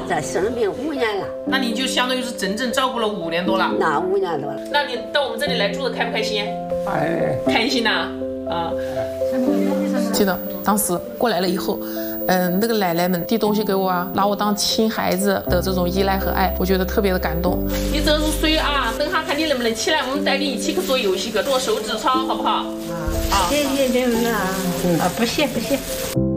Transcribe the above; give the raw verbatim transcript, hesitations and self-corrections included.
这生病五年了。 那你就相当于是整整照顾了五年多了。 那五年多了。 那你到我们这里来住的开不开心？ 哎， 开心呐！啊。 记得当时过来了以后，嗯，那个奶奶们递东西给我啊，拿我当亲孩子的这种依赖和爱，我觉得特别的感动。 你这入睡啊，等下看你能不能起来，我们带你一起去做游戏，去做手指操，好不好？ 啊，谢谢你们啊！啊，不谢不谢。